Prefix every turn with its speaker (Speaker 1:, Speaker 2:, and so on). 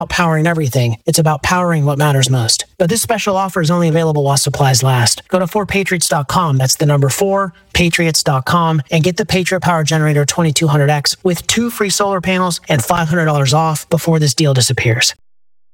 Speaker 1: powering everything. It's about powering what matters most. But this special offer is only available while supplies last. Go to 4patriots.com. That's the number 4patriots.com and get the Patriot Power Generator 2200X with 2 free solar panels and $500 off before this deal disappears.